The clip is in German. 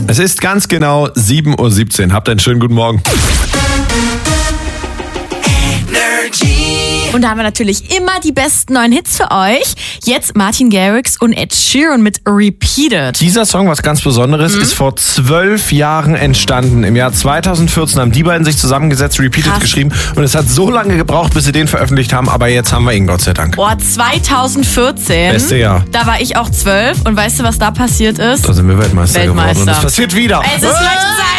Es ist ganz genau 7:17 Uhr. Habt einen schönen guten Morgen. Und da haben wir natürlich immer die besten neuen Hits für euch. Jetzt Martin Garrix und Ed Sheeran mit Repeated. Dieser Song, was ganz Besonderes, ist vor 12 Jahren entstanden. Im Jahr 2014 haben die beiden sich zusammengesetzt, Repeated geschrieben. Und es hat so lange gebraucht, bis sie den veröffentlicht haben. Aber jetzt haben wir ihn, Gott sei Dank. Boah, 2014. Beste Jahr. Da war ich auch 12. Und weißt du, was da passiert ist? Da sind wir Weltmeister geworden. Und das passiert wieder. Es ist vielleicht Zeit.